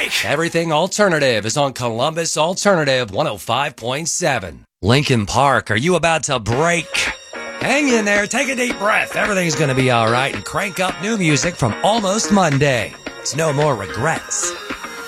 break. Everything alternative is on Columbus Alternative 105.7. Lincoln Park, are you about to break? Hang in there, take a deep breath. Everything's going to be all right, and crank up new music from Almost Monday. It's No More Regrets.